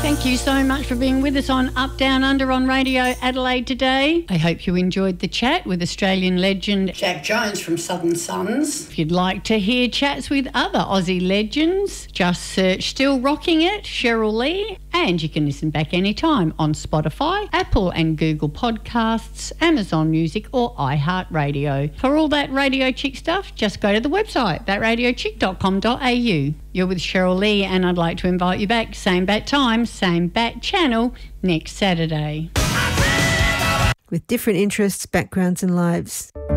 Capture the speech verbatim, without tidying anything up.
Thank you so much for being with us on Up, Down, Under on Radio Adelaide today. I hope you enjoyed the chat with Australian legend Jack Jones from Southern Sons. If you'd like to hear chats with other Aussie legends, just search Still Rocking It, Cheryl Lee, and you can listen back anytime on Spotify, Apple and Google Podcasts, Amazon Music or iHeartRadio. For all that Radio Chick stuff, just go to the website, that radio chick dot com dot a u. You're with Cheryl Lee, and I'd like to invite you back, same bat time, same bat channel, next Saturday. With different interests, backgrounds and lives.